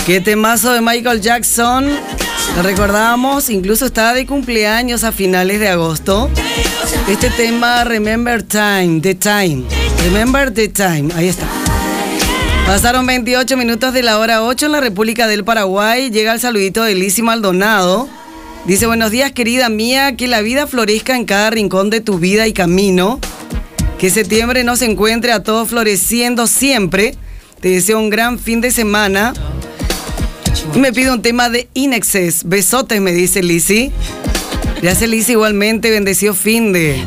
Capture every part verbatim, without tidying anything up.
Qué temazo de Michael Jackson. Lo recordamos, incluso estaba de cumpleaños a finales de agosto. Este tema, Remember Time, The Time. Remember the Time, ahí está. Pasaron veintiocho minutos de la hora ocho en la República del Paraguay. Llega el saludito de Lizzy Maldonado. Dice, buenos días, querida mía, que la vida florezca en cada rincón de tu vida y camino. Que septiembre nos encuentre a todos floreciendo siempre. Te deseo un gran fin de semana. Y me pide un tema de In Excess. Besotes, me dice Lizzy. Gracias, Lizzy, igualmente. Bendecido fin de.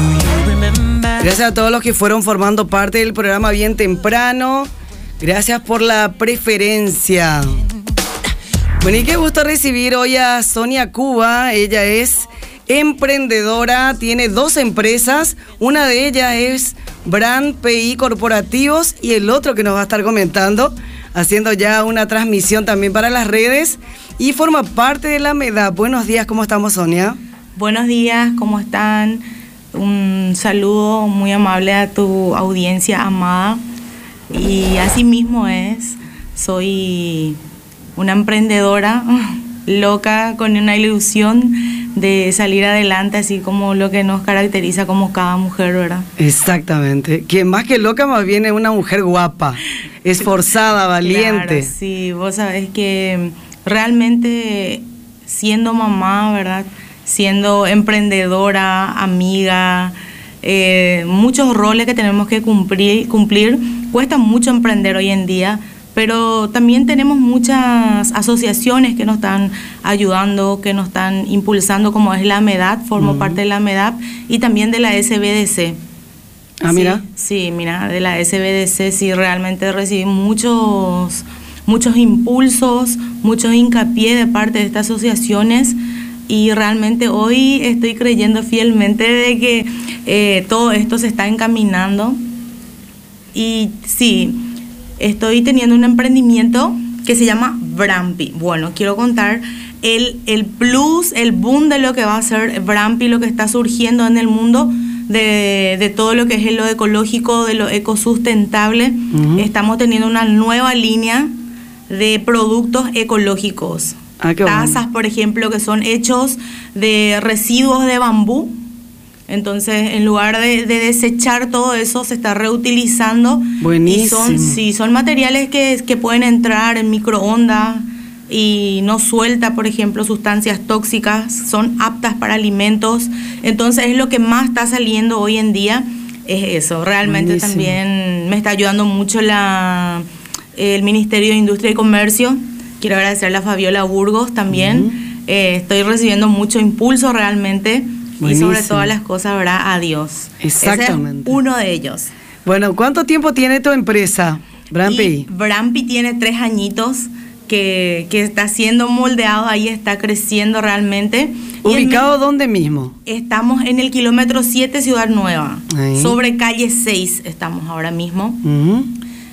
Gracias a todos los que fueron formando parte del programa bien temprano. Gracias por la preferencia. Bueno, y qué gusto recibir hoy a Sonia Cuba. Ella es emprendedora, tiene dos empresas. Una de ellas es Brand P I Corporativos y el otro que nos va a estar comentando, haciendo ya una transmisión también para las redes y forma parte de la MEDAP. Buenos días, ¿cómo estamos, Sonia? Buenos días, ¿cómo están? Un saludo muy amable a tu audiencia amada. Y así mismo es, soy una emprendedora loca con una ilusión de salir adelante, así como lo que nos caracteriza como cada mujer, ¿verdad? Exactamente. Quien más que loca más bien es una mujer guapa, esforzada, valiente. Claro, sí, vos sabés que realmente siendo mamá, ¿verdad? Siendo emprendedora, amiga, eh, muchos roles que tenemos que cumplir, cumplir, cuesta mucho emprender hoy en día. Pero también tenemos muchas asociaciones que nos están ayudando, que nos están impulsando, como es la MEDAP, formo uh-huh. parte de la MEDAP, y también de la S B D C. Ah, sí, mira. Sí, mira, de la S B D C sí realmente recibí muchos, muchos impulsos, mucho hincapié de parte de estas asociaciones, y realmente hoy estoy creyendo fielmente de que eh, todo esto se está encaminando. Y sí, estoy teniendo un emprendimiento que se llama Brampi. Bueno, quiero contar el, el plus, el boom de lo que va a ser Brampi, lo que está surgiendo en el mundo de, de todo lo que es lo ecológico, de lo ecosustentable. Uh-huh. Estamos teniendo una nueva línea de productos ecológicos. Ah, qué Tazas, bueno. por ejemplo, que son hechos de residuos de bambú. Entonces, en lugar de, de desechar todo eso, se está reutilizando. Buenísimo. Y son, sí, son materiales que, que pueden entrar en microondas y no suelta, por ejemplo, sustancias tóxicas, son aptas para alimentos. Entonces, es lo que más está saliendo hoy en día, es eso. Realmente Buenísimo. También me está ayudando mucho la, el Ministerio de Industria y Comercio. Quiero agradecerle a Fabiola Burgos también. Uh-huh. Eh, estoy recibiendo mucho impulso realmente. Buenísimo. Y sobre todas las cosas, ¿verdad? A Dios. Exactamente. Ese es uno de ellos. Bueno, ¿cuánto tiempo tiene tu empresa, Brampi? Brampi tiene tres añitos que, que está siendo moldeado, ahí está creciendo realmente. ¿Ubicado dónde mismo? Estamos en el kilómetro siete, Ciudad Nueva. Ahí. Sobre calle seis estamos ahora mismo. Uh-huh.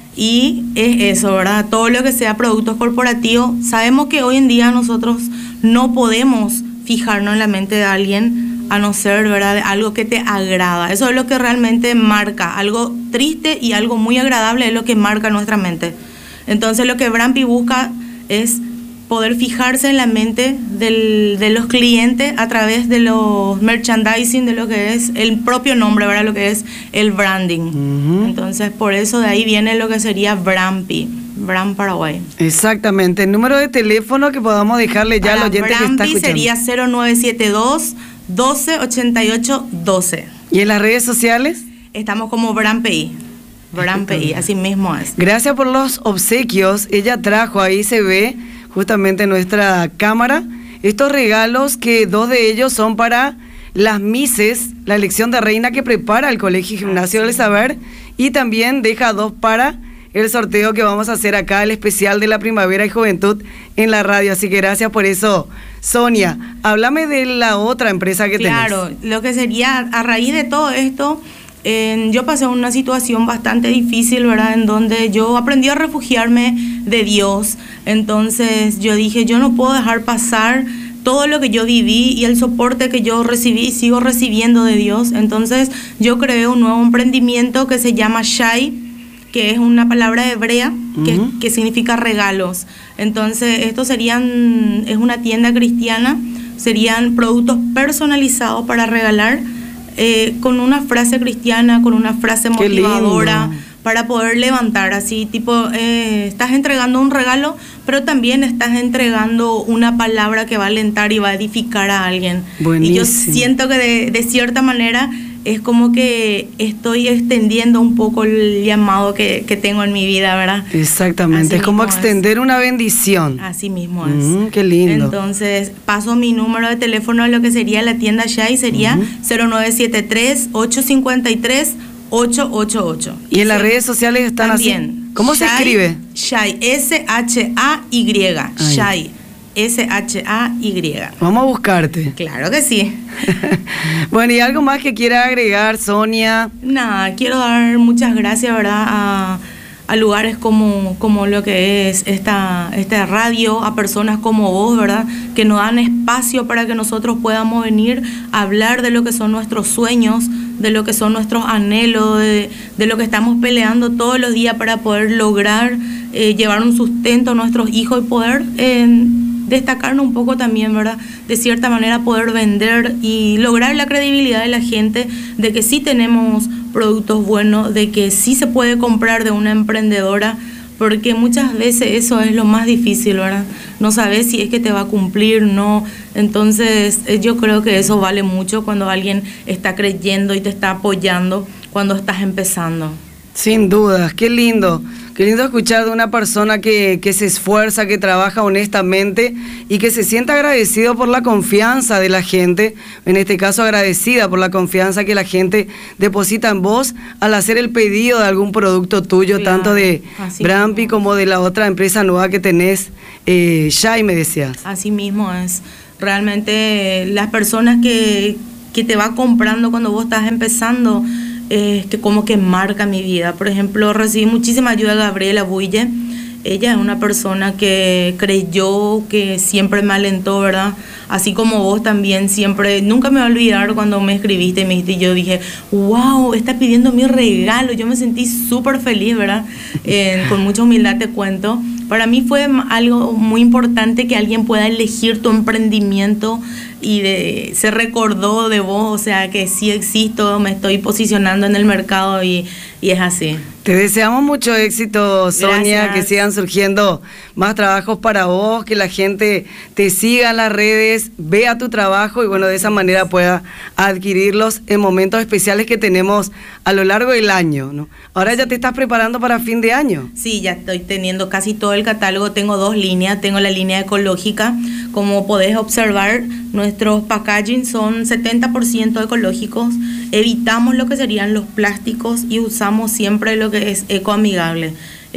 Y es eso, ¿verdad? Todo lo que sea productos corporativos. Sabemos que hoy en día nosotros no podemos fijarnos en la mente de alguien a no ser, ¿verdad?, algo que te agrada. Eso es lo que realmente marca. Algo triste y algo muy agradable es lo que marca nuestra mente. Entonces, lo que Brampi busca es poder fijarse en la mente del, de los clientes a través de los merchandising, de lo que es el propio nombre, ¿verdad?, lo que es el branding. Uh-huh. Entonces, por eso de ahí viene lo que sería Brampi. Brand Paraguay. Exactamente. El número de teléfono que podamos dejarle ya al oyente que está escuchando. Sería cero nueve siete dos, doce, ochenta y ocho, doce. ¿Y en las redes sociales? Estamos como Brand P I. Brand P I, así mismo es. Gracias por los obsequios. Ella trajo, ahí se ve justamente nuestra cámara, estos regalos que dos de ellos son para las Misses, la elección de reina que prepara el Colegio Gimnasio del Saber, y también deja dos para el sorteo que vamos a hacer acá, el especial de la primavera y juventud en la radio. Así que gracias por eso, Sonia. Háblame de la otra empresa que tenés. Claro, lo que sería, a raíz de todo esto, eh, yo pasé una situación bastante difícil, ¿verdad?, en donde yo aprendí a refugiarme de Dios. Entonces yo dije, yo no puedo dejar pasar todo lo que yo viví y el soporte que yo recibí y sigo recibiendo de Dios. Entonces yo creé un nuevo emprendimiento que se llama Shai, que es una palabra hebrea, que, Uh-huh. que significa regalos. Entonces, esto serían, es una tienda cristiana, serían productos personalizados para regalar, eh, con una frase cristiana, con una frase Qué motivadora, lindo. para poder levantar, así tipo, eh, estás entregando un regalo, pero también estás entregando una palabra que va a alentar y va a edificar a alguien. Buenísimo. Y yo siento que de, de cierta manera es como que estoy extendiendo un poco el llamado que, que tengo en mi vida, ¿verdad? Exactamente, Así es como mismo extender es. una bendición. Así mismo es. Mm, qué lindo. Entonces, paso mi número de teléfono a lo que sería la tienda Shai, sería Uh-huh. cero nueve siete tres, ocho cinco tres, ocho ocho ocho. Y en las se- redes sociales están también, así. ¿Cómo se Shai- escribe? Shai, S H A Y, Ay. Shai, S H A Y. Vamos a buscarte. Claro que sí. Bueno, ¿y algo más que quiera agregar, Sonia? Nada, quiero dar muchas gracias, ¿verdad?, a, a lugares como, como lo que es esta, esta radio, a personas como vos, ¿verdad?, que nos dan espacio para que nosotros podamos venir a hablar de lo que son nuestros sueños, de lo que son nuestros anhelos, de, de lo que estamos peleando todos los días para poder lograr eh, llevar un sustento a nuestros hijos y poder eh, destacarnos un poco también, ¿verdad?, de cierta manera poder vender y lograr la credibilidad de la gente de que sí tenemos productos buenos, de que sí se puede comprar de una emprendedora, porque muchas veces eso es lo más difícil, ¿verdad? No sabes si es que te va a cumplir, no. Entonces eh, yo creo que eso vale mucho cuando alguien está creyendo y te está apoyando cuando estás empezando. Sin dudas, qué lindo. Qué lindo escuchar de una persona que, que se esfuerza, que trabaja honestamente y que se sienta agradecido por la confianza de la gente, en este caso agradecida por la confianza que la gente deposita en vos al hacer el pedido de algún producto tuyo, Claro, tanto de así Brampi mismo. como de la otra empresa nueva que tenés, eh, Shai, me decías. Así mismo es. Realmente las personas que, que te va comprando cuando vos estás empezando, eh, que como que marca mi vida. Por ejemplo, recibí muchísima ayuda de Gabriela Buille. Ella es una persona que creyó, que siempre me alentó, ¿verdad? Así como vos también siempre, nunca me voy a olvidar cuando me escribiste y me dijiste, yo dije, wow, está pidiendo mi regalo. Yo me sentí súper feliz, ¿verdad? Eh, con mucha humildad te cuento. Para mí fue algo muy importante que alguien pueda elegir tu emprendimiento y de, se recordó de vos, o sea, que sí existo, me estoy posicionando en el mercado y, y es así. Te deseamos mucho éxito, Sonia, Gracias. que sigan surgiendo más trabajos para vos, que la gente te siga en las redes, vea tu trabajo y bueno, de esa manera pueda adquirirlos en momentos especiales que tenemos a lo largo del año, ¿no? Ahora ya te estás preparando para fin de año. Sí, ya estoy teniendo casi todo el catálogo, tengo dos líneas, tengo la línea ecológica, como podés observar, nuestros packaging son setenta por ciento ecológicos, evitamos lo que serían los plásticos y usamos siempre lo que es ecoamigable.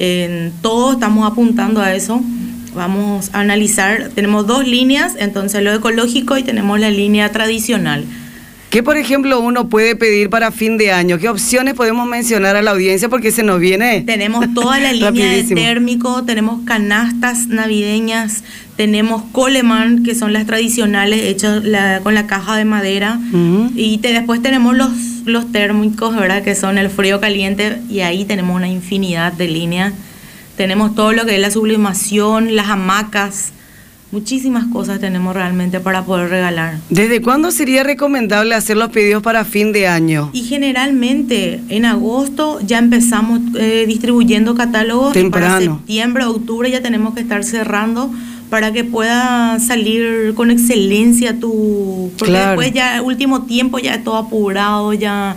En todo estamos apuntando a eso. Vamos a analizar, tenemos dos líneas, entonces lo ecológico y tenemos la línea tradicional. ¿Qué, por ejemplo, uno puede pedir para fin de año? ¿Qué opciones podemos mencionar a la audiencia? Porque se nos viene Tenemos toda la línea de rapidísimo. térmico, tenemos canastas navideñas, tenemos coleman, que son las tradicionales hechas la, con la caja de madera. Uh-huh. Y te, después tenemos los, los térmicos, ¿verdad?, que son el frío caliente, y ahí tenemos una infinidad de líneas. Tenemos todo lo que es la sublimación, las hamacas, muchísimas cosas tenemos realmente para poder regalar. ¿Desde cuándo sería recomendable hacer los pedidos para fin de año? Y generalmente en agosto ya empezamos eh, distribuyendo catálogos. Temprano. Y para septiembre, octubre ya tenemos que estar cerrando para que pueda salir con excelencia tu... Porque Claro. después ya, último tiempo, ya todo apurado, ya...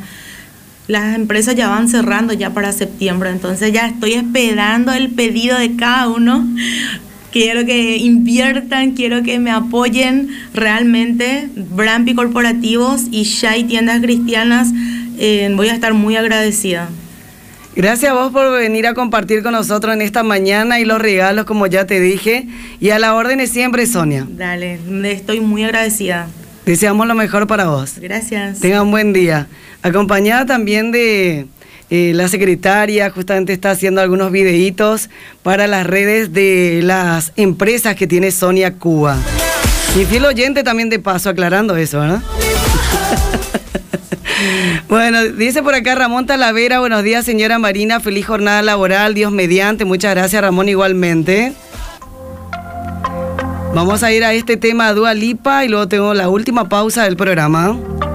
Las empresas ya van cerrando ya para septiembre, entonces ya estoy esperando el pedido de cada uno. Quiero que inviertan, quiero que me apoyen realmente. Brampi Corporativos y Shai Tiendas Cristianas, eh, voy a estar muy agradecida. Gracias a vos por venir a compartir con nosotros en esta mañana y los regalos, como ya te dije. Y a la orden siempre, Sonia. Dale, estoy muy agradecida. Deseamos lo mejor para vos. Gracias. Tenga un buen día. Acompañada también de eh, la secretaria, justamente está haciendo algunos videitos para las redes de las empresas que tiene Sonia Cuba. Mi fiel oyente también de paso aclarando eso, ¿verdad? Bueno, dice por acá Ramón Talavera, buenos días señora Marina, feliz jornada laboral, Dios mediante, muchas gracias Ramón igualmente. Vamos a ir a este tema Dua Lipa y luego tengo la última pausa del programa.